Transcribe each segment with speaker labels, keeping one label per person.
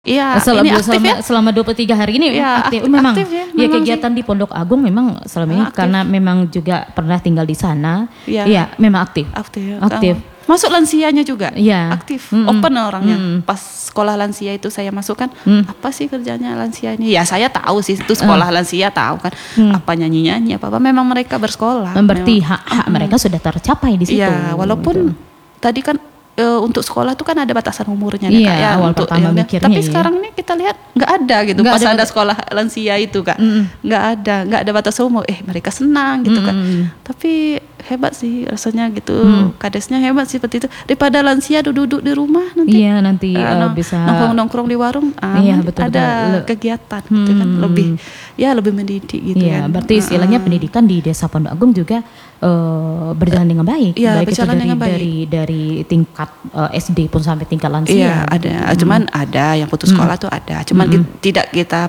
Speaker 1: Iya, ini aktif ya.
Speaker 2: Selama 23 hari ini
Speaker 1: ya,
Speaker 2: aktif. Memang
Speaker 1: aktif ya,
Speaker 2: ya kegiatan di Pondok Agung memang selama ini
Speaker 1: aktif.
Speaker 2: karena memang juga pernah tinggal di sana.
Speaker 1: Iya,
Speaker 2: ya, memang aktif.
Speaker 1: Aktif. Masuk lansianya juga,
Speaker 2: ya.
Speaker 1: Aktif, open orangnya. Pas sekolah lansia itu saya masukkan, apa sih kerjanya lansia ini? Ya saya tahu sih itu sekolah lansia tahu kan, apa nyanyi apa memang mereka bersekolah.
Speaker 2: Berarti hak mereka sudah tercapai di situ.
Speaker 1: Ya, walaupun tadi kan untuk sekolah tuh kan ada batasan umurnya
Speaker 2: ya,
Speaker 1: Kak ya,
Speaker 2: awal
Speaker 1: untuk
Speaker 2: pertama mikirnya,
Speaker 1: tapi sekarang ini kita lihat nggak ada gitu,
Speaker 2: nggak
Speaker 1: pas ada sekolah lansia itu Kak, nggak ada batas umur, mereka senang gitu kan, tapi hebat sih rasanya gitu, kadesnya hebat sih seperti itu, daripada lansia duduk di rumah nanti,
Speaker 2: nanti bisa
Speaker 1: nongkrong di warung,
Speaker 2: betul,
Speaker 1: ada kegiatan gitu kan, lebih mendidik gitu
Speaker 2: kan. Berarti istilahnya pendidikan di Desa Pondok Agung juga berjalan dengan baik, baik itu dari tingkat SD pun sampai tingkat lansia.
Speaker 1: Iya, ada. Cuman ada yang putus sekolah tuh ada. Cuman tidak kita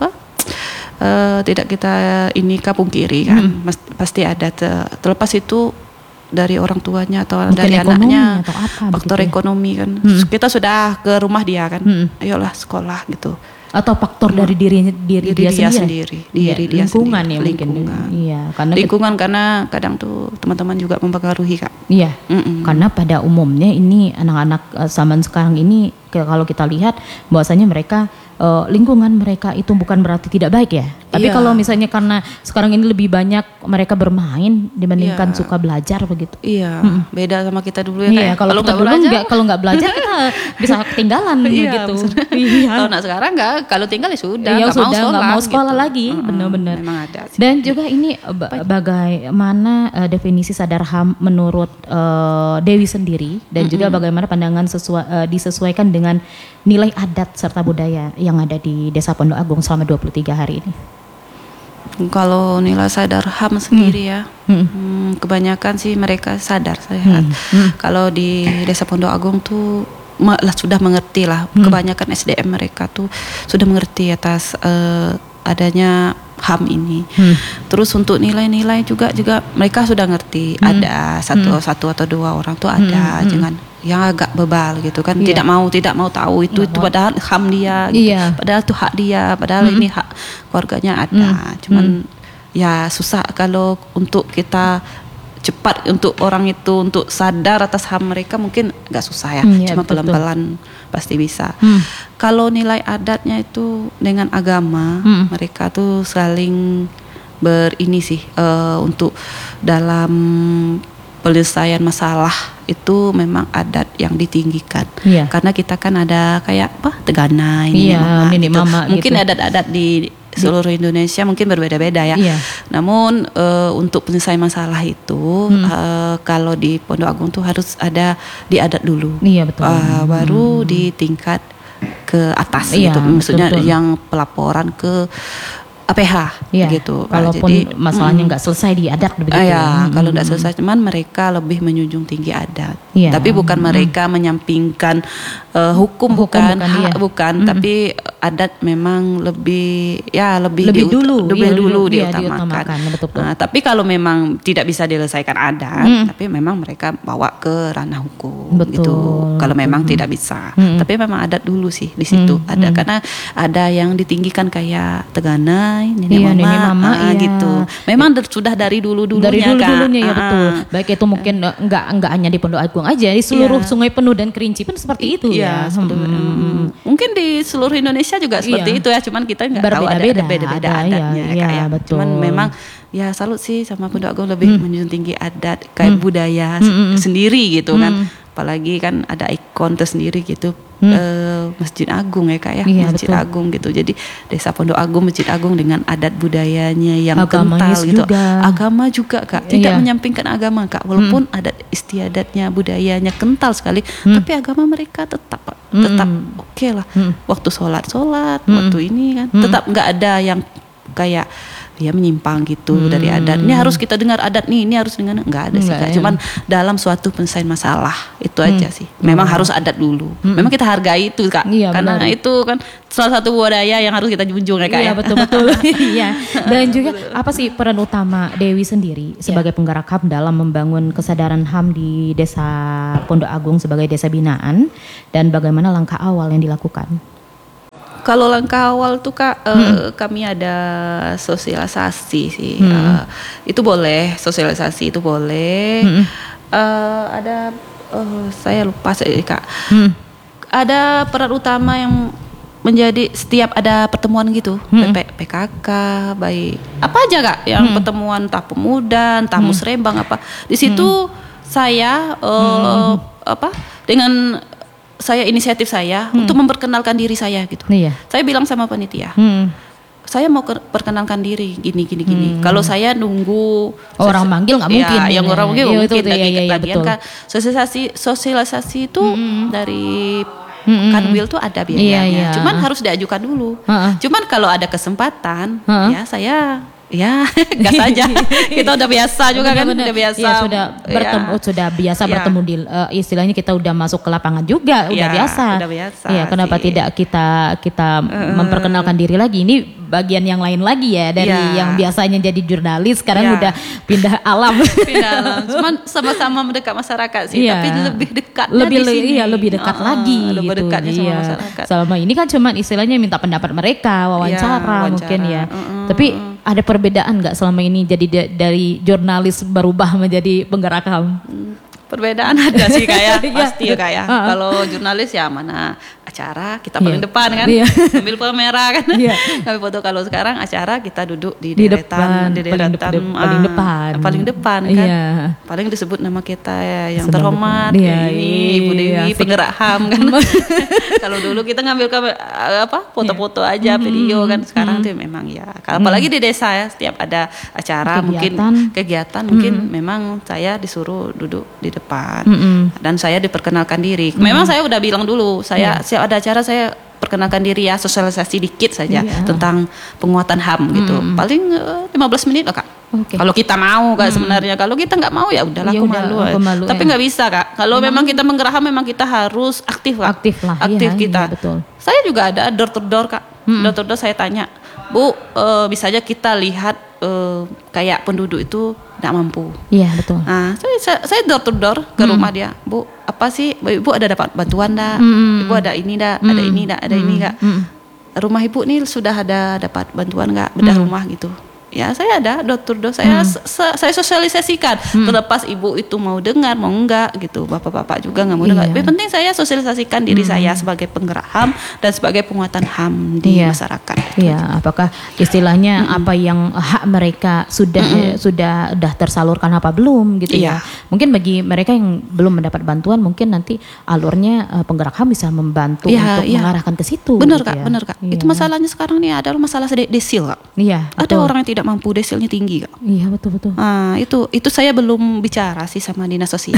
Speaker 1: tidak kita ini pungkiri kan. Pasti ada terlepas itu dari orang tuanya atau mungkin dari anaknya
Speaker 2: atau apa,
Speaker 1: faktor ekonomi kan. Kita sudah ke rumah dia kan. Ayolah sekolah gitu.
Speaker 2: Atau faktor dari diri dia sendiri.
Speaker 1: Lingkungan
Speaker 2: ya
Speaker 1: lingkungan.
Speaker 2: Mungkin. Iya, karena
Speaker 1: lingkungan karena kadang tuh teman-teman juga mempengaruhi Kak.
Speaker 2: Iya. Karena pada umumnya ini anak-anak zaman sekarang ini kalau kita lihat bahwasanya mereka lingkungan mereka itu bukan berarti tidak baik ya. Tapi kalau misalnya karena sekarang ini lebih banyak mereka bermain dibandingkan suka belajar begitu.
Speaker 1: Iya, beda sama kita dulu ya.
Speaker 2: Iya, kalau kita dulu kalau nggak belajar kita bisa ketinggalan begitu.
Speaker 1: Kalau sekarang kalau tinggal ya sudah, nggak
Speaker 2: mau sekolah gitu. Lagi, benar-benar.
Speaker 1: Memang ada sih.
Speaker 2: Dan juga ini bagaimana definisi sadar HAM menurut Dewi sendiri dan juga bagaimana pandangan disesuaikan dengan nilai adat serta budaya yang ada di Desa Pondok Agung selama 23 hari ini.
Speaker 1: Kalau nilai sadar HAM sendiri ya, kebanyakan sih mereka sadar saya. Kalau di Desa Pondok Agung tuh sudah mengerti lah, kebanyakan SDM mereka tuh sudah mengerti atas adanya HAM ini. Terus untuk nilai-nilai juga mereka sudah ngerti. Ada satu atau dua orang tuh ada, jangan yang agak bebal gitu kan, tidak mau tahu itu padahal HAM dia gitu. Padahal itu hak dia, padahal ini hak keluarganya ada. Cuman ya susah kalau untuk kita cepat untuk orang itu untuk sadar atas HAM mereka mungkin agak susah ya. Cuma pelan-pelan pasti bisa. Kalau nilai adatnya itu dengan agama, mereka tuh saling berini sih untuk dalam penyelesaian masalah itu memang adat yang ditinggikan. Karena kita kan ada kayak Tegana ini mama gitu. Mungkin adat-adat di seluruh Indonesia mungkin berbeda-beda ya. Namun untuk penyelesaian masalah itu kalau di Pondok Agung tuh harus ada di adat dulu.
Speaker 2: Betul.
Speaker 1: Baru di tingkat ke atas gitu. Maksudnya betul. Yang pelaporan ke APH gitu.
Speaker 2: Kalaupun jadi, masalahnya nggak selesai di adat begitu.
Speaker 1: Kalau nggak selesai, cuman mereka lebih menjunjung tinggi adat. Tapi bukan mereka menyampingkan hukum bukan. Tapi adat memang lebih dulu diutamakan. Tapi kalau memang tidak bisa diselesaikan adat, tapi memang mereka bawa ke ranah hukum gitu. Kalau memang tidak bisa, tapi memang adat dulu sih di situ ada, karena ada yang ditinggikan kayak Tegana. Nenek mama gitu. Memang sudah dari dulunya
Speaker 2: ya betul. Baik itu mungkin enggak hanya di Pondok Agung aja, di seluruh Sungai Penuh dan Kerinci pun seperti itu ya.
Speaker 1: Mungkin di seluruh Indonesia juga seperti itu ya, cuman kita enggak tahu ada beda-beda adatnya kayak. Cuman memang ya salut sih sama Pondok Agung lebih menjunjung tinggi adat kayak budaya sendiri gitu kan. Apalagi kan ada ikon tersendiri gitu. Masjid Agung ya Kak ya, Masjid betul. Agung gitu. Jadi Desa Pondok Agung, Masjid Agung dengan adat budayanya yang
Speaker 2: agamanya
Speaker 1: kental gitu.
Speaker 2: Juga.
Speaker 1: Agama juga Kak, tidak menyampingkan agama Kak. Walaupun adat istiadatnya, budayanya kental sekali, tapi agama mereka tetap oke lah. Waktu sholat, waktu ini kan tetap nggak ada yang kayak dia menyimpang gitu dari adat. Ini harus kita dengar adat nih, ini harus dengar, nggak ada sih Kak. Cuman dalam suatu penyelesaian masalah itu aja sih. Memang harus adat dulu. Memang kita hargai itu Kak. Karena itu kan salah satu budaya yang harus kita junjung ya Kak.
Speaker 2: Iya betul-betul. Iya. Dan juga apa sih peran utama Dewi sendiri sebagai penggerak HAM dalam membangun kesadaran HAM di Desa Pondok Agung sebagai desa binaan, dan bagaimana langkah awal yang dilakukan?
Speaker 1: Kalau langkah awal tuh Kak, kami ada sosialisasi sih. Itu boleh, sosialisasi itu boleh. Ada saya lupa sih Kak. Ada peran utama yang menjadi setiap ada pertemuan gitu, PKK, baik apa aja Kak, yang pertemuan entah pemuda, entah musrembang apa. Di situ saya dengan saya inisiatif saya untuk memperkenalkan diri saya gitu. Saya bilang sama panitia, saya mau perkenalkan diri gini. Kalau saya nunggu
Speaker 2: orang manggil nggak mungkin.
Speaker 1: Yang orang manggil mungkin
Speaker 2: lagi
Speaker 1: kan sosialisasi itu dari Kanwil tuh ada biayanya. Cuman harus diajukan dulu. Cuman kalau ada kesempatan, ya saya gas aja. Kita udah biasa juga kan, udah biasa.
Speaker 2: Ya, sudah biasa bertemu di istilahnya kita udah masuk ke lapangan juga, udah biasa. Ya, kenapa tidak kita memperkenalkan diri lagi? Ini bagian yang lain lagi ya dari yang biasanya jadi jurnalis sekarang udah pindah alam.
Speaker 1: Cuman sama-sama mendekat masyarakat sih, tapi lebih dekat
Speaker 2: lebih dekat lagi
Speaker 1: lebih
Speaker 2: gitu.
Speaker 1: Dekatnya sama masyarakat.
Speaker 2: Selama ini kan cuman istilahnya minta pendapat mereka, wawancara mungkin ya. Tapi ada perbedaan nggak selama ini jadi dari jurnalis berubah menjadi penggerak HAM?
Speaker 1: Perbedaan ada sih kayak pasti ya kayak. Kalau jurnalis ya mana acara kita paling depan kan, ambil kamera kan, ngambil foto. Kalau sekarang acara kita duduk di deretan, paling depan kan, paling disebut nama kita yang terhormat, ini Ibu Dewi penggerak HAM kan. Kalau dulu kita ngambil foto-foto aja, video kan. Sekarang tuh memang apalagi di desa ya, setiap ada acara kegiatan mungkin memang saya disuruh duduk di depan dan saya diperkenalkan diri. Memang saya udah bilang dulu, saya ada acara saya perkenalkan diri ya, sosialisasi dikit saja tentang penguatan HAM gitu. Paling 15 menit lah Kak. Kalau kita mau Kak sebenarnya. Kalau kita nggak mau ya udahlah, aku malu. Tapi nggak bisa Kak. Kalau memang kita menggerak HAM memang kita harus aktif Kak. Aktif kita. Betul. Saya juga ada door to door Kak. Door to door saya tanya, Bu, bisa aja kita lihat kayak penduduk itu tidak mampu. Iya betul. Nah, saya door to door ke rumah dia, Bu, apa sih, Ibu ada dapat bantuan dah? Ibu ada ini dah, ada ini dah, ada ini enggak? Rumah Ibu nih sudah ada dapat bantuan enggak bedah rumah gitu? Ya saya ada door to door, saya sosialisasikan. Terlepas ibu itu mau dengar mau enggak gitu, bapak-bapak juga nggak mau dengar. Yang penting saya sosialisasikan diri saya sebagai penggerak HAM dan sebagai penguatan HAM di masyarakat.
Speaker 2: Iya, apakah istilahnya apa yang hak mereka sudah tersalurkan apa belum gitu ya? Mungkin bagi mereka yang belum mendapat bantuan, mungkin nanti alurnya penggerak HAM bisa membantu untuk mengarahkan ke situ.
Speaker 1: Benar Kak, benar Kak. Itu masalahnya sekarang nih adalah masalah desil Kak. Ada orang yang tidak mampu, desilnya tinggi Kak. Iya betul. Nah itu saya belum bicara sih sama dinas sosial.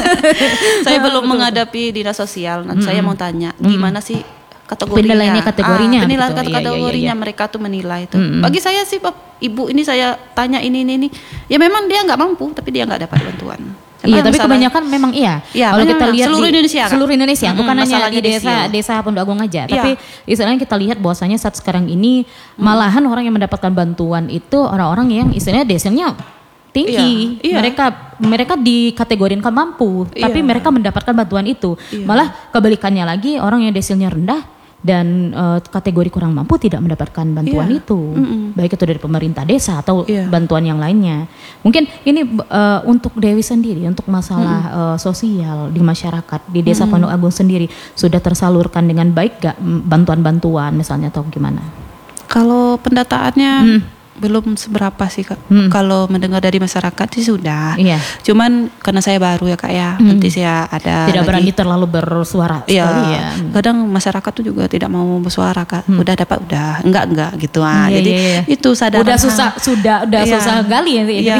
Speaker 1: Saya belum menghadapi dinas sosial. Nah, saya mau tanya gimana sih kategorinya? Kategorinya mereka tuh menilai itu. Bagi saya sih Ibu ini saya tanya ini. Ya memang dia nggak mampu, tapi dia nggak dapat bantuan.
Speaker 2: Tapi kebanyakan memang kalau kita lihat seluruh Indonesia, bukan hanya di desa Pondok Agung aja, tapi istilahnya kita lihat bahwasanya saat sekarang ini malahan orang yang mendapatkan bantuan itu orang-orang yang istilahnya desilnya tinggi. Mereka dikategorikan mampu, tapi mereka mendapatkan bantuan itu. Malah kebalikannya lagi, orang yang desilnya rendah dan kategori kurang mampu tidak mendapatkan bantuan itu, baik itu dari pemerintah desa atau bantuan yang lainnya. Mungkin ini untuk Dewi sendiri, untuk masalah sosial di masyarakat di desa Pondok Agung sendiri sudah tersalurkan dengan baik gak bantuan-bantuan misalnya atau gimana?
Speaker 1: Kalau pendataannya belum seberapa sih Kak. Kalau mendengar dari masyarakat sih sudah. Cuman karena saya baru ya Kak ya, nanti saya ada
Speaker 2: tidak berani terlalu bersuara sekali ya.
Speaker 1: Kadang masyarakat tuh juga tidak mau bersuara Kak. Udah dapat enggak gitu. Jadi itu sadaran
Speaker 2: susah sekali ya.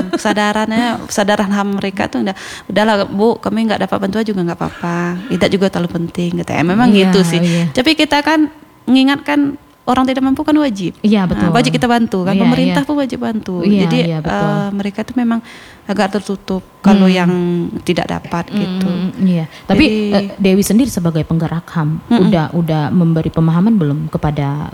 Speaker 1: Kesadaran HAM mereka tuh udahlah Bu, kami enggak dapat bantuan juga enggak apa-apa. Kita juga terlalu penting gitu. Memang gitu sih. Tapi kita kan mengingatkan orang tidak mampu kan wajib. Iya betul. Wajib kita bantu kan, pemerintah pun wajib bantu. Jadi mereka tuh memang agak tertutup kalau yang tidak dapat gitu.
Speaker 2: Tapi Dewi sendiri sebagai penggerak HAM udah memberi pemahaman belum kepada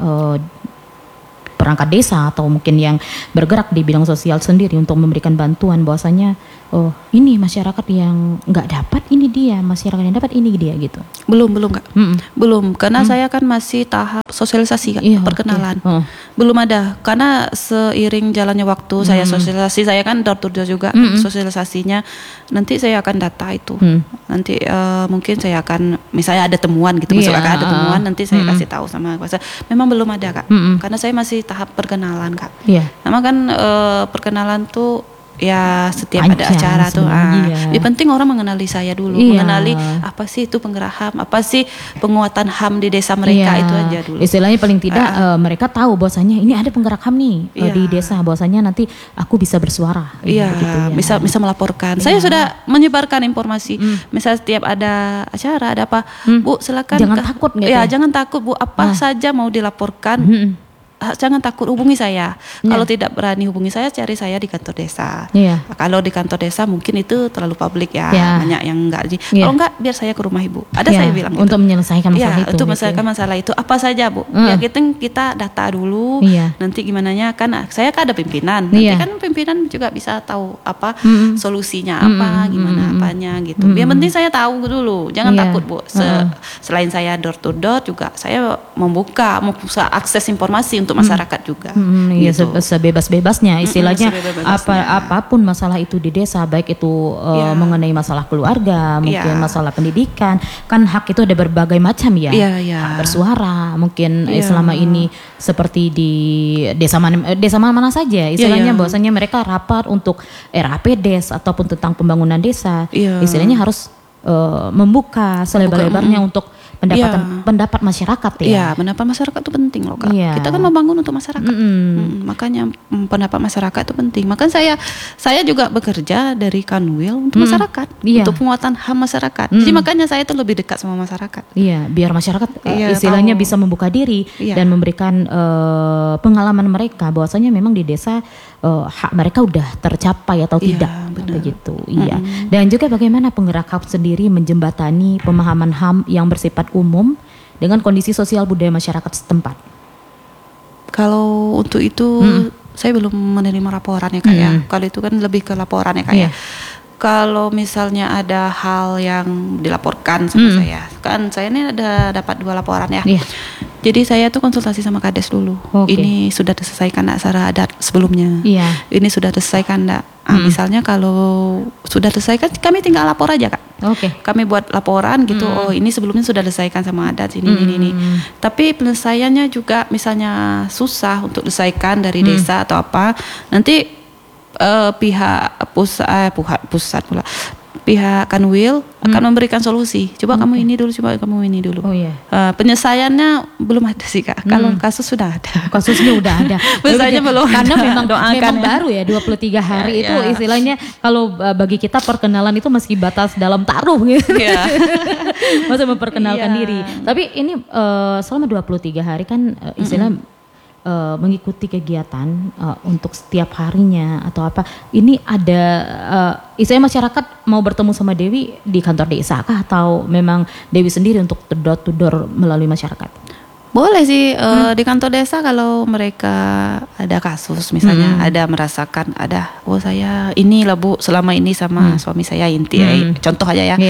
Speaker 2: perangkat desa atau mungkin yang bergerak di bidang sosial sendiri untuk memberikan bantuan bahwasanya ini masyarakat yang nggak dapat ini dia, masyarakat yang dapat ini dia gitu.
Speaker 1: Belum Kak. Belum, karena saya kan masih tahap sosialisasi Kak, perkenalan. Belum ada, karena seiring jalannya waktu saya sosialisasi, saya kan door to door juga sosialisasinya. Nanti saya akan data itu. Nanti mungkin saya akan misalnya ada temuan gitu, masuk akal ada temuan, nanti saya kasih tahu sama kuasa. Memang belum ada Kak, karena saya masih tahap perkenalan Kak. Nama kan perkenalan tuh ya setiap ada acara tuh yang penting orang mengenali saya dulu, mengenali apa sih itu penggerak HAM, apa sih penguatan HAM di desa mereka, itu aja dulu.
Speaker 2: Istilahnya paling tidak mereka tahu bahwasanya ini ada penggerak HAM nih di desa, bahwasanya nanti aku bisa bersuara.
Speaker 1: Bisa melaporkan. Saya sudah menyebarkan informasi. Misal setiap ada acara, ada apa, Bu silakan.
Speaker 2: Jangan takut gitu.
Speaker 1: Jangan takut Bu, apa saja mau dilaporkan. Jangan takut, hubungi saya. Kalau tidak berani hubungi saya, cari saya di kantor desa. Kalau di kantor desa mungkin itu terlalu publik banyak yang enggak. Kalau enggak, biar saya ke rumah Ibu. Ada saya bilang
Speaker 2: untuk menyelesaikan masalah itu.
Speaker 1: Untuk menyelesaikan masalah itu apa saja Bu. Ya kita data dulu. Nanti gimananya kan saya kan ada pimpinan. Nanti kan pimpinan juga bisa tahu apa solusinya apa, gimana apanya gitu. Yang penting saya tahu dulu. Jangan takut Bu. Selain saya door to door juga saya membuka akses informasi untuk masyarakat juga.
Speaker 2: Gitu. Sebebas-bebasnya istilahnya apapun masalah itu di desa, baik itu mengenai masalah keluarga, mungkin masalah pendidikan, kan hak itu ada berbagai macam hak bersuara, mungkin selama ini seperti di desa mana saja istilahnya bahwasanya mereka rapat untuk RAPDes ataupun tentang pembangunan desa, istilahnya harus membuka selebar-lebarnya untuk pendapat masyarakat
Speaker 1: pendapat masyarakat itu penting loh Kak. Kita kan membangun untuk masyarakat. Makanya pendapat masyarakat itu penting. Makanya saya juga bekerja dari Kanwil untuk masyarakat, untuk penguatan HAM masyarakat. Jadi makanya saya itu lebih dekat sama masyarakat.
Speaker 2: Biar masyarakat istilahnya bisa membuka diri dan memberikan pengalaman mereka bahwasanya memang di desa hak mereka udah tercapai atau tidak, begitu. Dan juga bagaimana penggerak HAM sendiri menjembatani pemahaman HAM yang bersifat umum dengan kondisi sosial budaya masyarakat setempat.
Speaker 1: Kalau untuk itu saya belum menerima laporan ya Kak ya. Kalau itu kan lebih ke laporan ya Kak ya. Kalau misalnya ada hal yang dilaporkan sama saya, kan saya ini ada dapat 2 laporan ya. Jadi saya tuh konsultasi sama Kades dulu. Ini sudah diselesaikan enggak secara adat sebelumnya? Ini sudah diselesaikan enggak? Misalnya kalau sudah diselesaikan, kami tinggal lapor aja Kak. Kami buat laporan gitu. Oh ini sebelumnya sudah diselesaikan sama adat ini. Tapi penyelesaiannya juga misalnya susah untuk diselesaikan dari desa atau apa. Nanti pihak pusat pula, pihak Kanwil akan memberikan solusi. Coba kamu ini dulu, coba kamu ini dulu. Penyelesaiannya belum ada sih Kak. Kalau kasus sudah ada.
Speaker 2: Kasusnya udah ada.
Speaker 1: Penyelesaiannya belum.
Speaker 2: Karena memang baru ya 23 hari itu istilahnya kalau bagi kita perkenalan itu masih batas dalam taruh gitu. Masih memperkenalkan diri. Tapi ini selama 23 hari kan istilah mengikuti kegiatan untuk setiap harinya atau apa, ini ada istilahnya masyarakat mau bertemu sama Dewi di kantor desa kah atau memang Dewi sendiri untuk door to door melalui masyarakat?
Speaker 1: Boleh sih di kantor desa kalau mereka ada kasus misalnya ada merasakan saya inilah Bu selama ini sama suami saya contoh aja ya.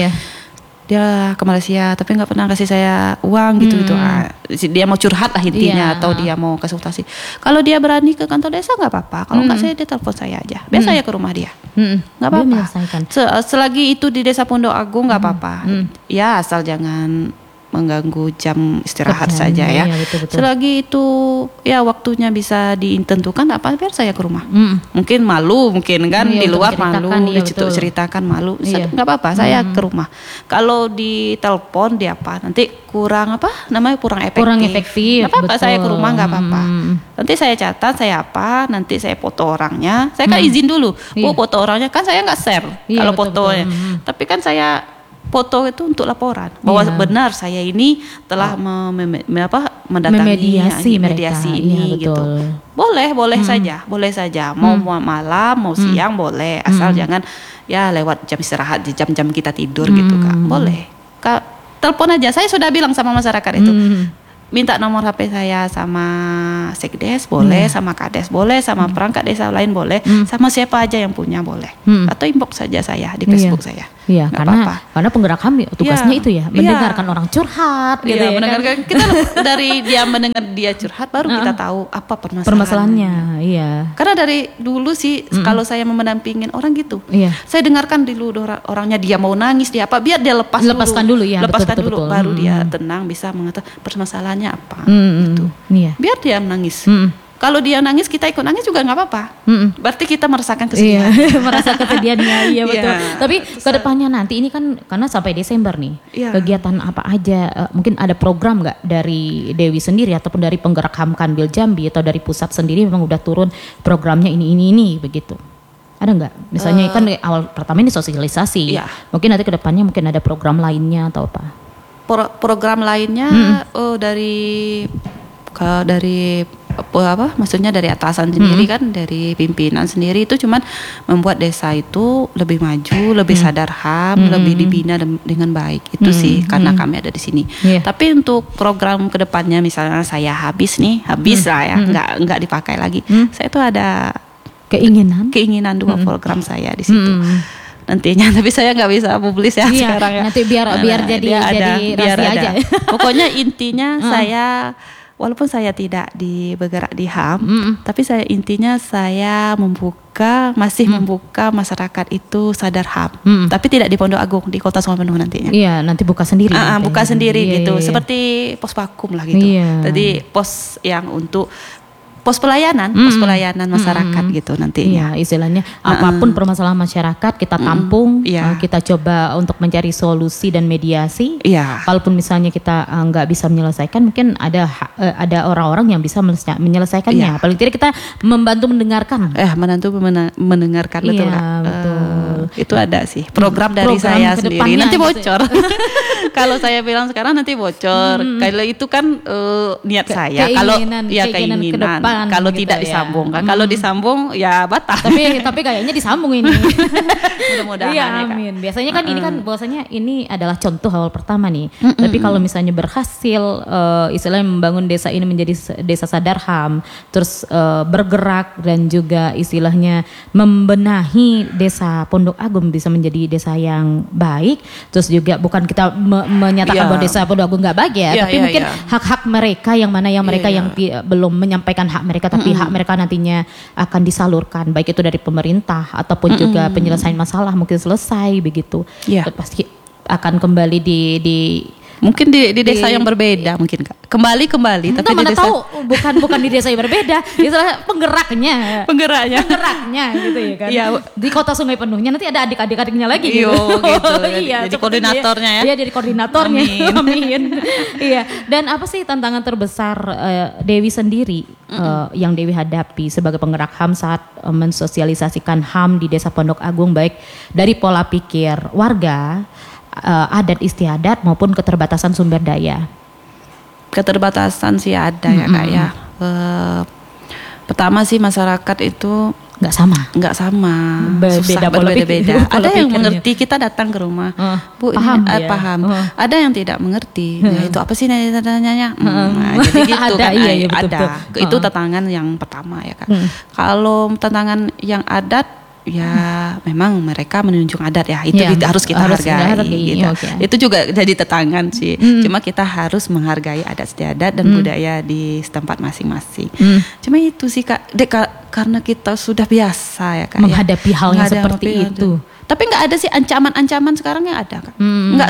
Speaker 1: Dia ke Malaysia tapi nggak pernah kasih saya uang gitu. Dia mau curhat lah intinya atau dia mau konsultasi. Kalau dia berani ke kantor desa nggak apa-apa. Kalau nggak dia telepon saya aja. Biasa saya ke rumah dia. Nggak apa-apa. Selagi itu di Desa Pondok Agung nggak apa-apa. Ya asal jangan mengganggu jam istirahat saja ya. Betul. Selagi itu ya waktunya bisa ditentukan apa biar saya ke rumah. Mungkin malu kan di luar malu ceritakan malu. Nggak apa-apa saya ke rumah. Kalau di telepon dia nanti kurang kurang efektif. Nggak apa-apa saya ke rumah nggak apa-apa. Nanti saya catat nanti saya foto orangnya. Saya kan izin dulu. Bu foto orangnya kan saya nggak share kalau fotonya. Tapi kan saya foto itu untuk laporan bahwa benar saya ini telah mendatangi mediasi ini gitu. Boleh saja. Mau malam mau siang boleh, asal jangan ya lewat jam istirahat di jam-jam kita tidur gitu Kak. Boleh. Kak telepon aja. Saya sudah bilang sama masyarakat itu. minta nomor HP saya sama sekdes boleh, sama kades boleh, sama perangkat desa lain boleh, sama siapa aja yang punya boleh, atau inbox saja saya di Facebook saya.
Speaker 2: Iya,
Speaker 1: Nggak
Speaker 2: karena
Speaker 1: apa-apa.
Speaker 2: karena penggerak HAM tugasnya itu ya, mendengarkan orang curhat gitu
Speaker 1: Iya,
Speaker 2: ya.
Speaker 1: mendengarkan kita dari dia mendengar dia curhat baru kita tahu apa
Speaker 2: Permasalahannya. Iya.
Speaker 1: Karena dari dulu sih kalau saya mendampingin orang gitu,
Speaker 2: Iya.
Speaker 1: saya dengarkan dulu orangnya dia mau nangis dia apa, biar dia
Speaker 2: Lepaskan dulu ya,
Speaker 1: lepaskan
Speaker 2: betul,
Speaker 1: dulu,
Speaker 2: betul.
Speaker 1: baru dia tenang bisa mengatakan permasalahannya apa gitu.
Speaker 2: Iya.
Speaker 1: Biar dia menangis. Kalau dia nangis kita ikut nangis juga nggak apa-apa. Berarti kita merasakan
Speaker 2: Iya,
Speaker 1: kesedihan.
Speaker 2: merasa kesedihannya, iya betul.
Speaker 1: Iya.
Speaker 2: Tapi kedepannya nanti ini kan karena sampai Desember nih,
Speaker 1: Iya.
Speaker 2: kegiatan apa aja? Mungkin ada program nggak dari Dewi sendiri ataupun dari penggerak HAM Kanwil Jambi atau dari pusat sendiri memang udah turun programnya ini begitu? Ada nggak? Misalnya kan awal pertama ini sosialisasi,
Speaker 1: Iya.
Speaker 2: mungkin nanti kedepannya mungkin ada program lainnya atau apa?
Speaker 1: Program lainnya dari apa maksudnya dari atasan sendiri kan, dari pimpinan sendiri itu cuman membuat desa itu lebih maju, lebih sadar HAM, lebih dibina dengan baik itu sih karena kami ada di sini.
Speaker 2: Iya.
Speaker 1: Tapi untuk program kedepannya misalnya saya habis lah ya, nggak dipakai lagi. Saya itu ada keinginan 2 program saya di situ. Nantinya, tapi saya nggak bisa publis ya sekarang ya.
Speaker 2: Nanti biar jadi rahasia aja.
Speaker 1: Pokoknya intinya saya walaupun saya tidak bergerak di HAM, tapi saya masih membuka masyarakat itu sadar HAM. Tapi tidak di Pondok Agung, di Kota Sungai Penuh nantinya.
Speaker 2: Iya, nanti buka sendiri.
Speaker 1: Buka sendiri
Speaker 2: Iya,
Speaker 1: gitu,
Speaker 2: iya.
Speaker 1: seperti pos vakum lah gitu.
Speaker 2: Iya.
Speaker 1: Jadi pos yang untuk pos pelayanan masyarakat gitu nantinya.
Speaker 2: Iya, istilahnya apapun permasalahan masyarakat kita tampung,
Speaker 1: Iya.
Speaker 2: kita coba untuk mencari solusi dan mediasi.
Speaker 1: Iya.
Speaker 2: Kalaupun misalnya kita nggak bisa menyelesaikan, mungkin ada orang-orang yang bisa menyelesaikannya.
Speaker 1: Iya.
Speaker 2: Paling tidak kita membantu mendengarkan.
Speaker 1: Mendengarkan betul
Speaker 2: Iya,
Speaker 1: Kak.
Speaker 2: betul.
Speaker 1: Itu ada sih program dari
Speaker 2: Program
Speaker 1: saya
Speaker 2: kedepannya
Speaker 1: sendiri. Nanti
Speaker 2: gitu.
Speaker 1: bocor. Kalau saya bilang sekarang nanti bocor. Kalau itu kan niat saya. Kalau
Speaker 2: keinginan ke depan
Speaker 1: kalau
Speaker 2: gitu
Speaker 1: tidak
Speaker 2: ya.
Speaker 1: disambung kan. Kalau disambung ya batal.
Speaker 2: Tapi kayaknya disambung ini.
Speaker 1: Mudah-mudahan
Speaker 2: Iya,
Speaker 1: ya, Kak.
Speaker 2: amin. Biasanya kan ini kan bahwasanya ini adalah contoh awal pertama nih. Tapi kalau misalnya berhasil istilahnya membangun desa ini menjadi desa sadar HAM, terus bergerak dan juga istilahnya membenahi desa Pondok Agung bisa menjadi desa yang baik. Terus juga bukan kita menyatakan
Speaker 1: Iya.
Speaker 2: bahwa desa Pondok Agung nggak baik ya,
Speaker 1: Iya,
Speaker 2: tapi
Speaker 1: iya,
Speaker 2: mungkin
Speaker 1: iya.
Speaker 2: hak-hak mereka yang mereka
Speaker 1: Iya.
Speaker 2: yang belum menyampaikan hak mereka, tapi hak mereka nantinya akan disalurkan, baik itu dari pemerintah ataupun juga penyelesaian masalah mungkin selesai begitu.
Speaker 1: Iya.
Speaker 2: Terus pasti akan kembali di
Speaker 1: Mungkin di desa yang berbeda mungkin Kak. Kembali tapi
Speaker 2: entah
Speaker 1: di
Speaker 2: mana
Speaker 1: desa
Speaker 2: tahu bukan di desa yang berbeda, istilah penggeraknya gitu ya kan.
Speaker 1: Iya.
Speaker 2: Di Kota Sungai Penuhnya nanti ada adik-adiknya lagi
Speaker 1: Iya, gitu.
Speaker 2: Iya,
Speaker 1: Jadi
Speaker 2: seperti
Speaker 1: koordinatornya ya.
Speaker 2: Iya, jadi koordinatornya.
Speaker 1: Amin.
Speaker 2: Amin. Iya. Dan apa sih tantangan terbesar Dewi sendiri yang Dewi hadapi sebagai penggerak HAM saat mensosialisasikan HAM di Desa Pondok Agung, baik dari pola pikir warga, adat istiadat maupun keterbatasan sumber daya?
Speaker 1: Keterbatasan sih ada ya Kak ya. Pertama sih masyarakat itu
Speaker 2: Nggak sama.
Speaker 1: susah,
Speaker 2: Pola pikir.
Speaker 1: berbeda-beda.
Speaker 2: Pola
Speaker 1: Ada yang
Speaker 2: pikirnya.
Speaker 1: mengerti, kita datang ke rumah, Bu ini
Speaker 2: paham ya?
Speaker 1: paham. Ada yang tidak mengerti. Nah, itu apa sih tanya-tanya? Jadi gitu
Speaker 2: Ada,
Speaker 1: kan.
Speaker 2: iya,
Speaker 1: Ada.
Speaker 2: betul.
Speaker 1: Itu tantangan yang pertama ya Kak. Kalau tantangan yang adat ya memang mereka menunjukkan adat ya, itu
Speaker 2: Ya,
Speaker 1: harus kita hargai gitu.
Speaker 2: oke.
Speaker 1: Itu juga jadi tantangan sih. Cuma kita harus menghargai adat istiadat dan budaya di setempat masing-masing. Cuma itu sih Kak, karena kita sudah biasa ya Kak
Speaker 2: Menghadapi hal yang
Speaker 1: Menghadapi
Speaker 2: seperti
Speaker 1: hal
Speaker 2: itu.
Speaker 1: Tapi nggak ada sih ancaman-ancaman sekarang yang ada Kak. Nggak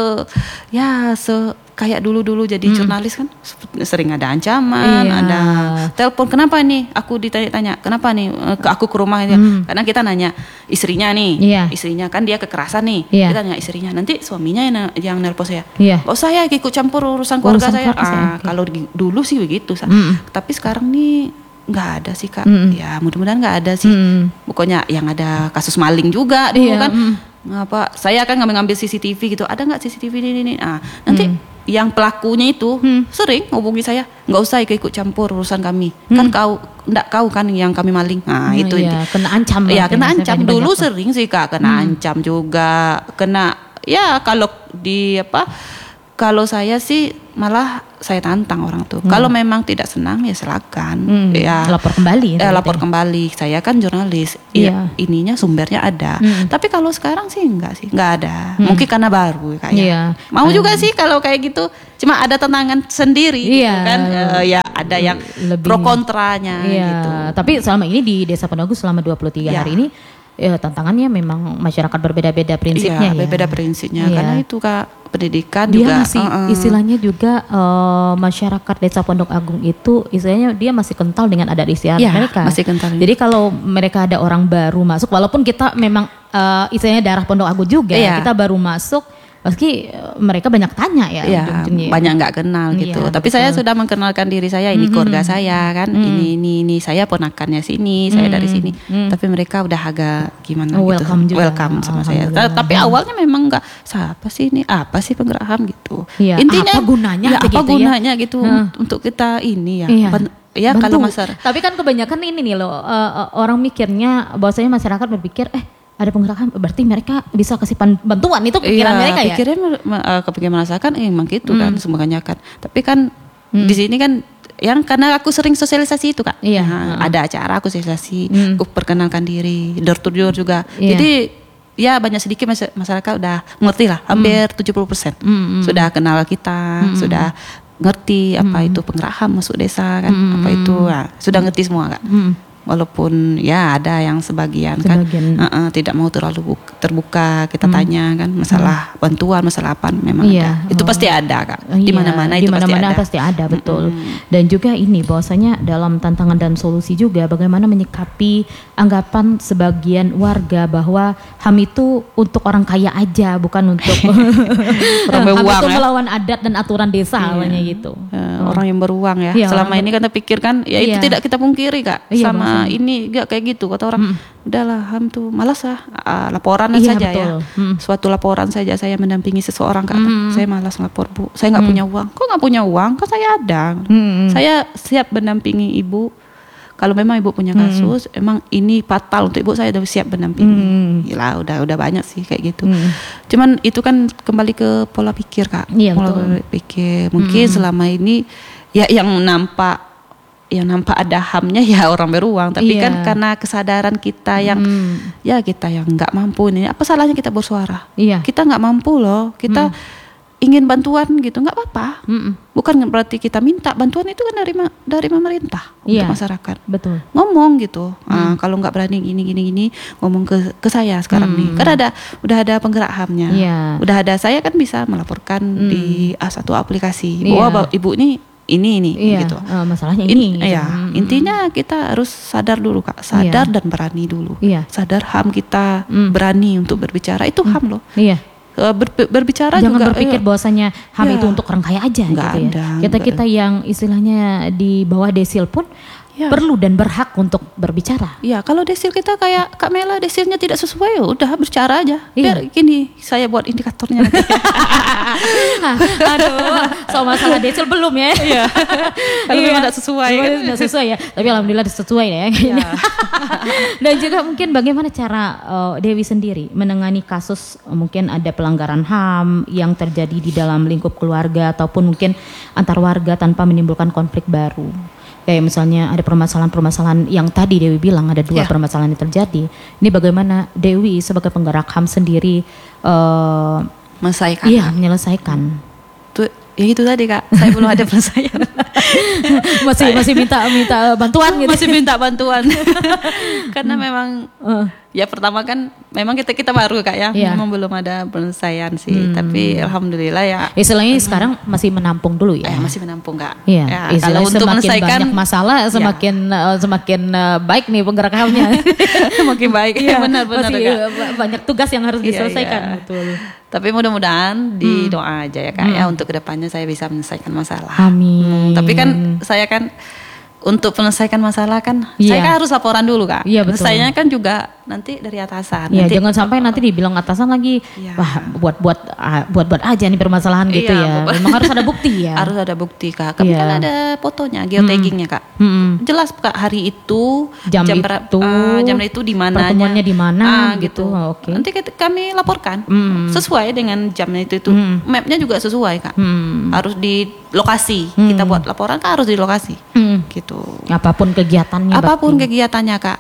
Speaker 1: kayak dulu-dulu jadi jurnalis kan sering ada ancaman,
Speaker 2: Iya.
Speaker 1: ada telepon, kenapa nih aku ditanya-tanya, kenapa nih aku ke rumah ini, karena kita nanya istrinya nih,
Speaker 2: Iya.
Speaker 1: istrinya kan dia kekerasan nih,
Speaker 2: Iya.
Speaker 1: kita nanya istrinya, nanti suaminya yang nelpon saya,
Speaker 2: Iya.
Speaker 1: oh saya ikut campur urusan keluarga saya.
Speaker 2: oke.
Speaker 1: Kalau dulu sih begitu, tapi sekarang nih nggak ada sih Kak, ya mudah-mudahan nggak ada sih. Pokoknya yang ada kasus maling juga dulu
Speaker 2: Iya,
Speaker 1: kan, ngapa saya kan ngambil CCTV gitu, ada nggak CCTV ini, nanti yang pelakunya itu sering hubungi saya, nggak usah ikut campur urusan kami, kan kau kan yang kami maling, itu
Speaker 2: iya, kena ancam.
Speaker 1: ya kena
Speaker 2: Biasanya
Speaker 1: ancam
Speaker 2: banyak
Speaker 1: dulu
Speaker 2: tuh.
Speaker 1: sering sih Kak, kena ancam juga, kena ya kalau di Kalau saya sih malah saya tantang orang tuh. Kalau memang tidak senang ya silakan. Ya
Speaker 2: lapor kembali.
Speaker 1: lapor kembali. Saya kan jurnalis. Ya, ininya sumbernya ada. Tapi kalau sekarang sih enggak ada. Mungkin karena baru kayak. Mau juga sih kalau kayak gitu. Cuma ada tantangan sendiri gitu kan. Ya ada yang lebih pro kontranya gitu.
Speaker 2: Tapi selama ini di Desa Pondoagung selama 23 hari ini tantangannya memang masyarakat berbeda-beda prinsipnya.
Speaker 1: Berbeda prinsipnya karena itu Kak. Pendidikan
Speaker 2: dia
Speaker 1: juga
Speaker 2: masih istilahnya juga masyarakat Desa Pondok Agung itu istilahnya dia masih kental dengan adat istiadat mereka.
Speaker 1: Masih kental.
Speaker 2: Jadi kalau mereka ada orang baru masuk, walaupun kita memang istilahnya daerah Pondok Agung juga, kita baru masuk, meski mereka banyak tanya
Speaker 1: banyak nggak kenal gitu. Tapi betul. Saya sudah mengenalkan diri saya, ini keluarga saya kan, ini saya ponakannya sini, saya dari sini. Tapi mereka udah agak gimana gitu, welcome sama saya. Tapi awalnya memang nggak, siapa sih ini, apa sih penggerak HAM gitu. Intinya
Speaker 2: apa gunanya?
Speaker 1: Apa gunanya gitu untuk kita ini ya. Kalau masyarakat.
Speaker 2: Tapi kan kebanyakan ini nih loh, orang mikirnya bahwasanya masyarakat berpikir ada penggerak HAM berarti mereka bisa kasih bantuan, itu pikiran mereka ya.
Speaker 1: Kepikiran merasakan emang gitu kan semuanya kan. Tapi kan di sini kan yang karena aku sering sosialisasi itu Kak. Ada acara aku sosialisasi, aku perkenalkan diri, door to door juga. Jadi ya banyak sedikit masyarakat udah ngerti lah, hampir 70% sudah kenal kita, sudah ngerti apa itu penggerak HAM masuk desa kan, apa itu sudah ngerti semua Kak. Walaupun ya ada yang sebagian kan tidak mau terlalu terbuka, kita tanya kan masalah bantuan, masalah apa memang ada. Itu pasti ada Kak. Di mana-mana itu
Speaker 2: pasti ada betul. Dan juga ini bahwasanya dalam tantangan dan solusi juga bagaimana menyikapi anggapan sebagian warga bahwa HAM itu untuk orang kaya aja, bukan untuk HAM itu melawan adat dan aturan desa awalnya gitu.
Speaker 1: Orang yang beruang ya. Selama ini kan pikir kan ya itu tidak kita pungkiri Kak. Sama ini gak kayak gitu kata orang. Udahlah HAM tuh malas laporan saja betul. Ya suatu laporan saja saya mendampingi seseorang Kak. Saya malas lapor Bu, saya nggak punya uang. Kok nggak punya uang? Kan saya ada. Saya siap mendampingi ibu. Kalau memang ibu punya kasus, emang ini fatal untuk ibu, saya udah siap mendampingi. Gila, udah banyak sih kayak gitu. Cuman itu kan kembali ke pola pikir Kak. Pola pikir. Mungkin selama ini ya yang nampak ada HAM-nya ya orang beruang, tapi kan karena kesadaran kita yang kita yang nggak mampu nih, apa salahnya kita bersuara? Kita nggak mampu loh, kita ingin bantuan gitu, nggak apa-apa. Bukan berarti kita minta bantuan, itu kan dari pemerintah untuk masyarakat.
Speaker 2: Betul.
Speaker 1: Ngomong gitu. Kalau nggak berani gini ngomong ke saya sekarang nih. Kan udah ada penggerak HAM-nya. Udah ada, saya kan bisa melaporkan di satu aplikasi bahwa ibu ini gitu.
Speaker 2: Masalahnya ini.
Speaker 1: Intinya kita harus sadar dulu Kak, sadar dan berani dulu. Sadar HAM kita berani untuk berbicara, itu HAM loh. Berbicara
Speaker 2: jangan
Speaker 1: juga
Speaker 2: berpikir bahwasanya HAM itu untuk orang kaya aja gitu ya. Kita yang istilahnya di bawah desil pun perlu dan berhak untuk berbicara.
Speaker 1: Kalau desil kita kayak Kak Mela, desilnya tidak sesuai, udah berbicara aja. Biar gini, saya buat indikatornya nanti.
Speaker 2: Aduh, soal masalah desil belum ya.
Speaker 1: Kalau memang tidak sesuai kan.
Speaker 2: Tidak sesuai ya. Tapi alhamdulillah sesuai ya. Dan juga mungkin bagaimana cara Dewi sendiri menangani kasus mungkin ada pelanggaran HAM yang terjadi di dalam lingkup keluarga ataupun mungkin antar warga tanpa menimbulkan konflik baru. Kayak misalnya ada permasalahan-permasalahan yang tadi Dewi bilang ada 2 permasalahan yang terjadi. Ini bagaimana Dewi sebagai penggerak HAM sendiri menyelesaikan.
Speaker 1: Tuh, ya itu tadi Kak, saya belum ada penyelesaian.
Speaker 2: masih minta bantuan gitu.
Speaker 1: Masih minta bantuan. Karena memang ya pertama kan memang kita baru Kak ya. Memang belum ada penyelesaian sih. Tapi alhamdulillah ya.
Speaker 2: Istilahnya sekarang masih menampung dulu ya.
Speaker 1: Masih menampung Kak.
Speaker 2: Kalau untuk menyelesaikan banyak masalah semakin baik nih penggerak HAM-nya.
Speaker 1: Makin baik. Benar
Speaker 2: banyak tugas yang harus diselesaikan. Betul.
Speaker 1: Tapi mudah-mudahan di doa aja ya Kak ya, untuk kedepannya saya bisa menyelesaikan masalah.
Speaker 2: Amin.
Speaker 1: Tapi kan saya kan untuk menyelesaikan masalah kan,
Speaker 2: Iya.
Speaker 1: saya kan harus laporan dulu Kak.
Speaker 2: Iya, betul.
Speaker 1: Saya kan juga nanti dari atasan.
Speaker 2: Ya,
Speaker 1: nanti,
Speaker 2: jangan sampai nanti dibilang atasan lagi,
Speaker 1: Iya.
Speaker 2: wah buat aja nih permasalahan gitu
Speaker 1: Iya,
Speaker 2: ya. Memang harus ada bukti ya.
Speaker 1: Harus ada bukti Kak. Kami
Speaker 2: Iya.
Speaker 1: kan ada fotonya, geotaggingnya Kak. Jelas Kak hari itu,
Speaker 2: Jam itu,
Speaker 1: jam itu di mananya.
Speaker 2: pertemuannya di mana gitu. Oh, oke.
Speaker 1: Nanti kami laporkan sesuai dengan jamnya itu. Mapnya juga sesuai Kak. Harus di lokasi. Kita buat laporan kan harus di lokasi. Gitu.
Speaker 2: Apapun kegiatannya.
Speaker 1: Apapun
Speaker 2: berarti.
Speaker 1: kegiatannya Kak.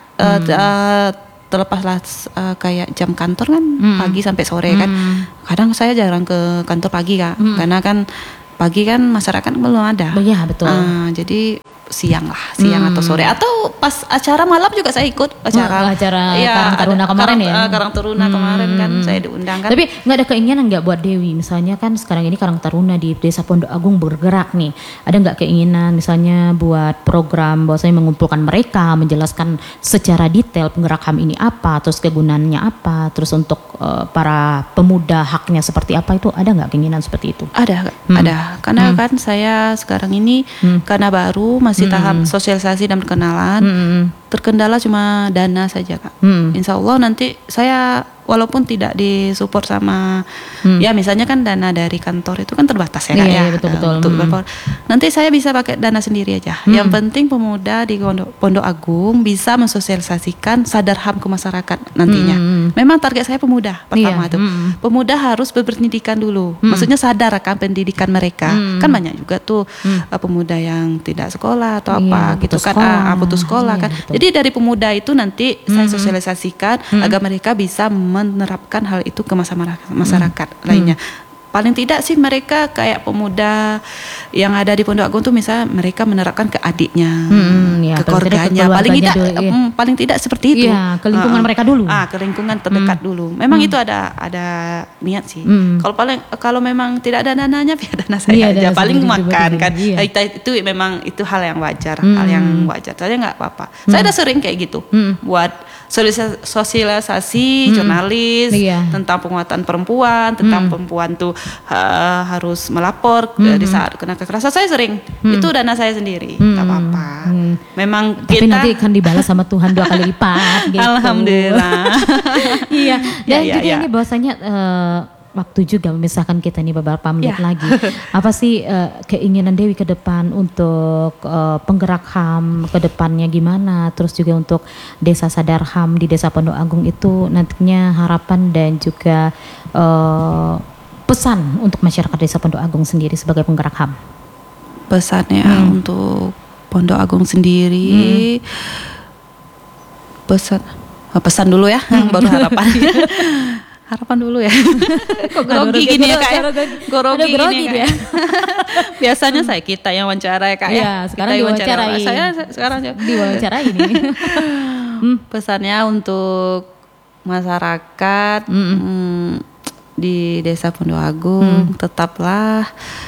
Speaker 1: Terlepaslah kayak jam kantor kan pagi sampai sore kan. Kadang saya jarang ke kantor pagi Kak. Karena kan pagi kan masyarakat belum ada.
Speaker 2: Iya, betul.
Speaker 1: Jadi siang atau sore atau pas acara malam juga saya ikut acara
Speaker 2: Karang Taruna kemarin ya.
Speaker 1: Karang Taruna kemarin kan saya diundang kan.
Speaker 2: Tapi nggak ada keinginan nggak buat Dewi, misalnya kan sekarang ini Karang Taruna di Desa Pondok Agung bergerak nih, ada nggak keinginan misalnya buat program bahwasanya mengumpulkan mereka, menjelaskan secara detail penggerak HAM ini apa, terus kegunaannya apa, terus untuk para pemuda haknya seperti apa, itu ada nggak keinginan seperti itu?
Speaker 1: Ada karena kan saya sekarang ini karena baru masih tahap sosialisasi dan perkenalan, terkendala cuma dana saja Kak. Insya Allah nanti saya walaupun tidak disupport sama ya misalnya kan dana dari kantor itu kan terbatas ya Kak ya.
Speaker 2: Betul.
Speaker 1: Untuk nanti saya bisa pakai dana sendiri aja. Yang penting pemuda di Pondok Agung bisa mensosialisasikan sadar HAM ke masyarakat nantinya. Memang target saya pemuda pertama tuh. Pemuda harus berpendidikan dulu. Maksudnya sadar akan pendidikan mereka. Kan banyak juga tuh pemuda yang tidak sekolah atau apa gitu kan, putus sekolah kan.
Speaker 2: Betul.
Speaker 1: Jadi dari pemuda itu nanti saya sosialisasikan agar mereka bisa menerapkan hal itu ke masyarakat lainnya. Paling tidak sih mereka kayak pemuda yang ada di Pondok Agung tuh misalnya mereka menerapkan ke adiknya, ke keluarganya. Paling tidak seperti itu.
Speaker 2: Iya, ke lingkungan mereka dulu.
Speaker 1: Ke lingkungan terdekat dulu. Memang itu ada niat sih. Kalau memang tidak ada dananya biar dana saya aja. Paling makan kan. Itu memang itu hal yang wajar, Saya nggak apa-apa. Saya udah sering kayak gitu buat sosialisasi jurnalis tentang penguatan perempuan, tentang perempuan tuh harus melapor di saat kena kekerasan. Saya sering itu dana saya sendiri, nggak apa-apa. Memang
Speaker 2: tapi nanti akan dibalas sama Tuhan 2 kali lipat. Gitu.
Speaker 1: Alhamdulillah.
Speaker 2: Iya. Dan juga ini bahwasanya waktu juga memisahkan kita nih beberapa menit lagi. Apa sih keinginan Dewi ke depan untuk penggerak HAM ke depannya gimana? Terus juga untuk Desa Sadar HAM di Desa Pondok Agung itu nantinya harapan dan juga pesan untuk masyarakat Desa Pondok Agung sendiri sebagai penggerak HAM.
Speaker 1: Pesannya untuk Pondok Agung sendiri, pesan dulu ya, baru harapan. Harapan dulu ya. Kok grogi gini ya Kak ya? Grogi gini ya. Biasanya kita yang wawancara ya Kak ya.
Speaker 2: Sekarang diwawancarai.
Speaker 1: Saya sekarang
Speaker 2: diwawancarai ini.
Speaker 1: Pesannya untuk masyarakat di Desa Pondok Agung tetaplah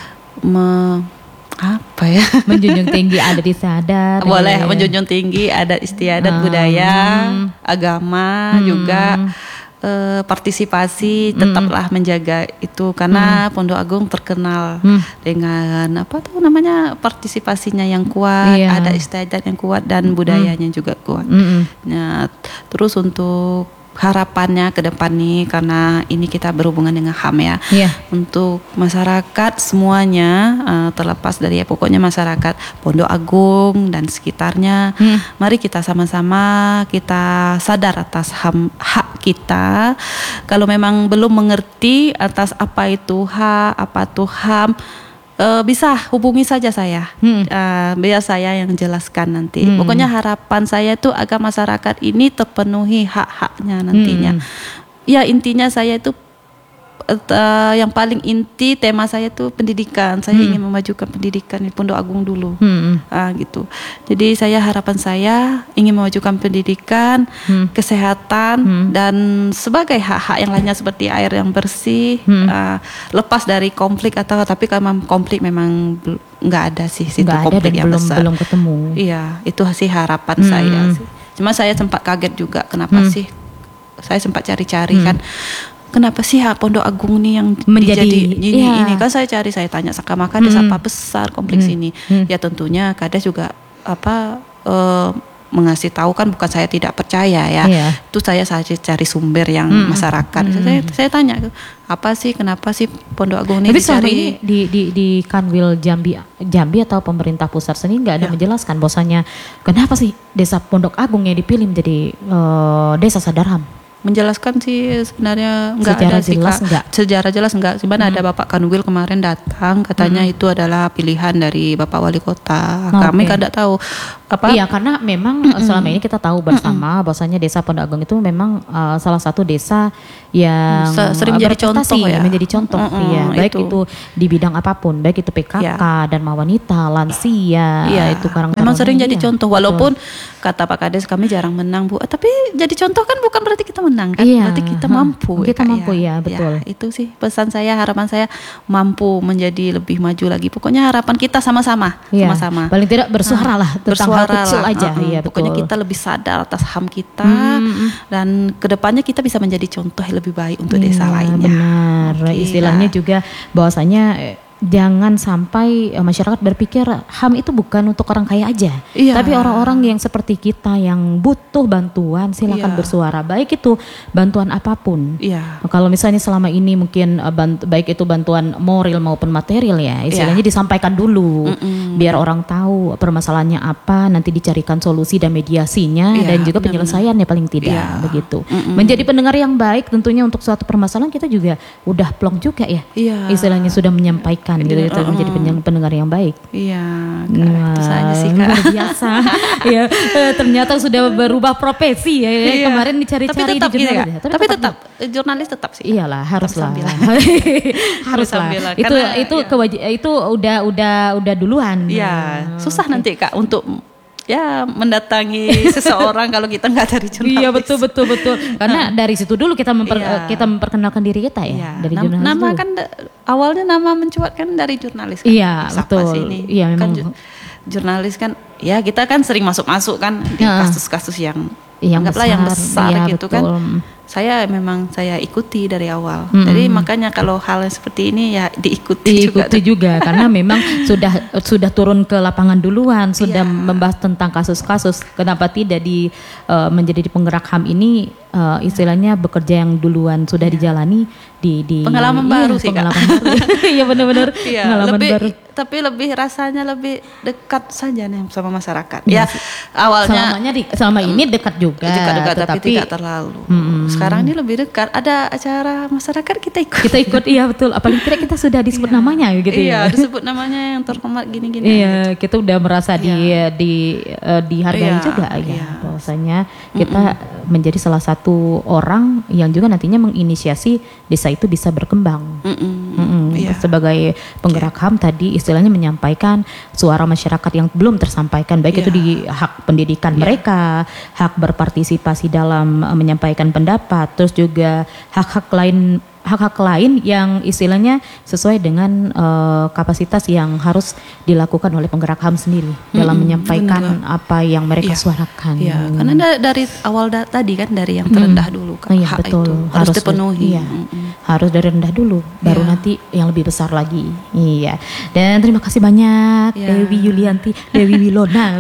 Speaker 2: menjunjung tinggi adat istiadat.
Speaker 1: Boleh menjunjung tinggi adat istiadat, budaya, agama juga. Partisipasi tetaplah menjaga itu karena Pondok Agung terkenal dengan partisipasinya yang kuat, ada istiadat yang kuat dan budayanya juga kuat. Nah, terus untuk harapannya ke depan nih karena ini kita berhubungan dengan HAM ya. Untuk masyarakat semuanya terlepas dari pokoknya masyarakat Pondok Agung dan sekitarnya, mari kita sama-sama kita sadar atas hak kita. Kalau memang belum mengerti atas apa itu hak, apa itu HAM, bisa hubungi saja saya, biar saya yang jelaskan nanti. Pokoknya harapan saya itu agar masyarakat ini terpenuhi hak-haknya nantinya. Ya intinya saya itu yang paling inti tema saya itu pendidikan. Saya ingin memajukan pendidikan di Pondok Agung dulu, gitu. Jadi harapan saya ingin memajukan pendidikan, kesehatan dan sebagai hak-hak yang lainnya seperti air yang bersih, lepas dari konflik tapi kalau konflik memang nggak ada sih situ konflik yang besar.
Speaker 2: Belum ketemu.
Speaker 1: Iya, itu sih harapan saya sih. Cuma saya sempat kaget juga kenapa sih. Saya sempat cari-cari kan. Kenapa sih Pondok Agung nih yang menjadi ini kan saya tanya Sakamaka Kades apa besar kompleks ini. Ya tentunya Kades juga mengasih tahu kan, bukan saya tidak percaya ya. Itu saya cari sumber yang masyarakat. Saya tanya apa sih, kenapa sih Pondok Agung ini
Speaker 2: tapi
Speaker 1: dicari?
Speaker 2: selama ini di Kanwil Jambi atau pemerintah pusat sendiri nggak ada menjelaskan bahwasanya kenapa sih desa Pondok Agung yang dipilih menjadi desa sadar HAM?
Speaker 1: Menjelaskan sih sebenarnya nggak ada sih Kak. Secara jelas enggak. Cuman ada Bapak Kanwil kemarin datang, katanya itu adalah pilihan dari Bapak Wali Kota. Kami kan tidak tahu apa.
Speaker 2: Iya, karena memang selama ini kita tahu bersama bahwasanya desa Pondok Agung itu memang salah satu desa yang
Speaker 1: sering menjadi contoh ya.
Speaker 2: Menjadi contoh baik itu di bidang apapun, baik itu PKK, Dharma Wanita, lansia, itu
Speaker 1: memang sering jadi contoh, walaupun kata Pak Kades kami jarang menang Bu, tapi jadi contoh kan bukan berarti kita menang kan, berarti kita mampu.
Speaker 2: Kita mampu ya, betul.
Speaker 1: Itu sih pesan saya, harapan saya mampu menjadi lebih maju lagi. Pokoknya harapan kita sama-sama.
Speaker 2: Paling tidak bersuara lah tentang hal kecil aja.
Speaker 1: Pokoknya kita lebih sadar atas HAM kita dan kedepannya kita bisa menjadi contoh yang lebih baik untuk desa lainnya.
Speaker 2: Benar, istilahnya juga bahwasanya jangan sampai masyarakat berpikir HAM itu bukan untuk orang kaya aja, tapi orang-orang yang seperti kita yang butuh bantuan silakan bersuara, baik itu bantuan apapun. Kalau misalnya selama ini mungkin baik itu bantuan moral maupun material ya, istilahnya disampaikan dulu, biar orang tahu permasalahannya apa, nanti dicarikan solusi dan mediasinya dan juga penyelesaiannya paling tidak begitu. Menjadi pendengar yang baik tentunya untuk suatu permasalahan kita juga udah plong juga ya, istilahnya sudah menyampaikan. Gitu, menjadi pendengar yang baik.
Speaker 1: Itu saja sih Kak.
Speaker 2: Luar biasa. Ternyata sudah berubah profesi ya. Kemarin dicari-cari
Speaker 1: tapi tetap
Speaker 2: di jurnalis.
Speaker 1: Tapi tetap jurnalis tetap sih.
Speaker 2: Iyalah, haruslah. Haruslah. Itu udah duluan.
Speaker 1: Susah nanti Kak untuk mendatangi seseorang kalau kita nggak dari jurnalis.
Speaker 2: Iya, betul. Karena dari situ dulu kita memperkenalkan diri kita ya. Dari jurnalis
Speaker 1: nama
Speaker 2: dulu.
Speaker 1: Kan awalnya nama mencuat kan dari jurnalis kan.
Speaker 2: Iya, betul. Iya, memang.
Speaker 1: Kan jurnalis kan kita kan sering masuk kan di kasus-kasus yang besar gitu kan. Saya ikuti dari awal. Jadi makanya kalau hal seperti ini ya diikuti
Speaker 2: juga karena memang sudah turun ke lapangan duluan, sudah membahas tentang kasus-kasus. Kenapa tidak menjadi penggerak HAM ini istilahnya bekerja yang duluan sudah dijalani di
Speaker 1: pengalaman baru sih Kak.
Speaker 2: Iya benar-benar pengalaman baru.
Speaker 1: Tapi rasanya lebih dekat saja nih sama masyarakat. Awalnya
Speaker 2: selama ini dekat juga.
Speaker 1: Dekat tapi tidak terlalu. Sekarang ini lebih dekat. Ada acara masyarakat kita ikut.
Speaker 2: Iya betul. Apalagi kita sudah disebut namanya gitu ya.
Speaker 1: Iya, disebut namanya yang terhormat gini-gini.
Speaker 2: Iya, kita udah merasa dihargai juga ya. Bahwasanya kita menjadi salah satu orang yang juga nantinya menginisiasi desa itu bisa berkembang. Sebagai penggerak HAM tadi istilahnya menyampaikan suara masyarakat yang belum tersampaikan, baik itu di hak pendidikan mereka, hak berpartisipasi dalam menyampaikan pendapat, terus juga hak-hak lain yang istilahnya sesuai dengan kapasitas yang harus dilakukan oleh penggerak HAM sendiri dalam menyampaikan apa yang mereka suarakan.
Speaker 1: Karena dari awal tadi kan dari yang terendah dulu kan, hak
Speaker 2: betul.
Speaker 1: Itu harus dipenuhi.
Speaker 2: Harus dari rendah dulu, baru nanti yang lebih besar lagi. Iya. Dan terima kasih banyak Dewi Yulianti, Dewi Wilona.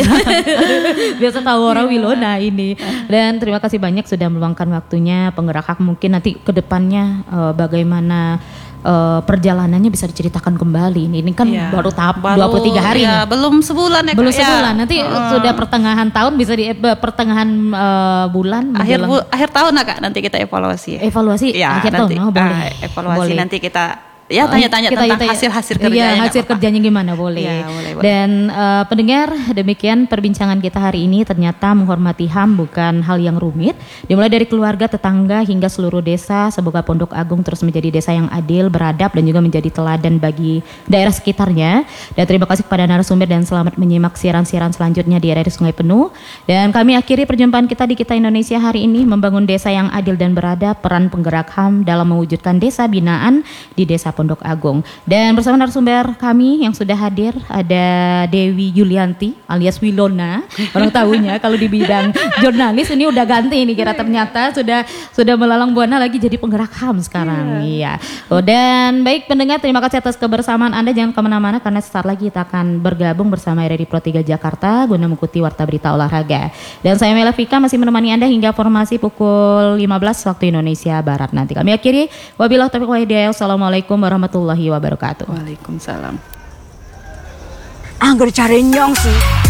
Speaker 2: Biasa tahu orang Wilona ini. Dan terima kasih banyak sudah meluangkan waktunya penggerak HAM. Mungkin nanti ke depannya bagaimana perjalanannya bisa diceritakan kembali. Ini kan baru tahap 23 hari nih.
Speaker 1: Belum sebulan ya.
Speaker 2: Belum sebulan. Nanti sudah pertengahan tahun bisa di pertengahan bulan.
Speaker 1: Akhir tahun Kak, nanti kita evaluasi.
Speaker 2: Evaluasi akhir tahun. Boleh.
Speaker 1: Evaluasi
Speaker 2: boleh.
Speaker 1: Nanti kita tanya-tanya tentang hasil kerjanya.
Speaker 2: Hasil kerjanya gimana boleh.
Speaker 1: Boleh.
Speaker 2: Dan pendengar, demikian perbincangan kita hari ini. Ternyata menghormati HAM bukan hal yang rumit. Dimulai dari keluarga, tetangga hingga seluruh desa. Semoga Pondok Agung terus menjadi desa yang adil, beradab dan juga menjadi teladan bagi daerah sekitarnya. Dan terima kasih kepada narasumber dan selamat menyimak siaran-siaran selanjutnya di RRI Sungai Penuh. Dan kami akhiri perjumpaan kita di Kita Indonesia hari ini, membangun desa yang adil dan beradab, peran penggerak HAM dalam mewujudkan desa binaan di desa Pondok Pondok Agung. Dan bersama narasumber kami yang sudah hadir ada Dewi Yulianti alias Wilona. Orang tahunya kalau di bidang jurnalis ini udah ganti ini kira ternyata sudah melalang buana lagi jadi penggerak HAM sekarang. Iya. Oh, dan baik pendengar, terima kasih atas kebersamaan Anda, jangan kemana-mana karena sesaat lagi kita akan bergabung bersama RRI Pro 3 Jakarta guna mengikuti warta berita olahraga. Dan saya Mela Vika masih menemani Anda hingga formasi pukul 15 waktu Indonesia Barat nanti. Kami akhiri wabillahi taufiq wal hidayah. Assalamualaikum warahmatullahi wabarakatuh.
Speaker 1: Waalaikumsalam.
Speaker 3: Angger cari nyong sih.